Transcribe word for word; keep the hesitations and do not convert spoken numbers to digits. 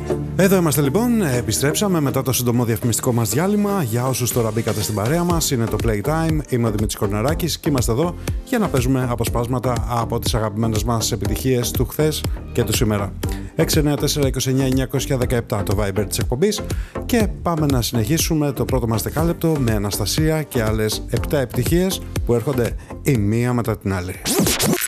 Εδώ είμαστε λοιπόν, επιστρέψαμε μετά το σύντομο διαφημιστικό μας διάλειμμα. Για όσους τώρα μπήκατε στην παρέα μας, είναι το Playtime, είμαι ο Δημήτρης Κορνεράκης και είμαστε εδώ για να παίζουμε αποσπάσματα από τις αγαπημένες μας επιτυχίες του χθες και του σήμερα. έξι εννιά τέσσερα είκοσι εννιά εννιακόσια δεκαεπτά το Viber της εκπομπής και πάμε να συνεχίσουμε το πρώτο μας δεκάλεπτο με Αναστασία και άλλες επτά επιτυχίες που έρχονται η μία μετά την άλλη.